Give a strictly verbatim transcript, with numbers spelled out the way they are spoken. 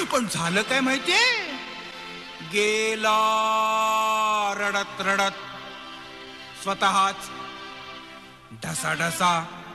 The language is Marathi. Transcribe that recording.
पण झालं काय माहितीये, गेला रडत रडत स्वतःच ढसा ढसा